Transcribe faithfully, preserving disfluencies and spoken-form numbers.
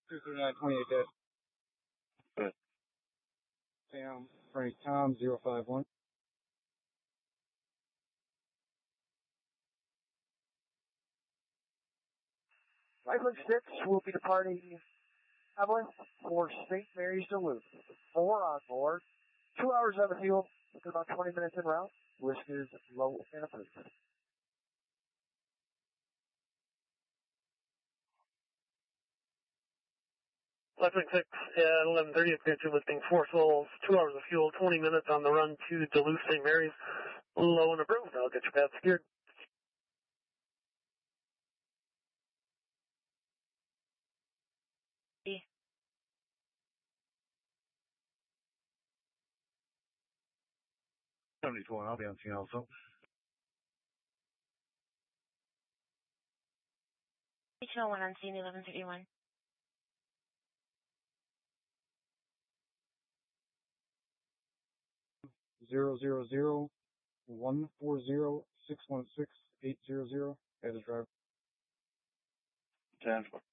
two thirty-nine twenty-eight dead. Good. Sam, Frank, Tom, zero five one. Rifle six will be departing Evelyn for Saint Mary's Duluth. Four on board. Two hours on the field. Looking about twenty minutes en route. Risk is low and approved. Left wing six at eleven thirty, appearances lifting four souls, two hours of fuel, twenty minutes on the run to Duluth Saint Mary's. Low and approved. I'll get your pad secured. seventy-two, I'll be on scene also. H L one on scene, eleven thirty-one. Zero zero zero one four zero six one six eight zero zero. As a driver. Transport.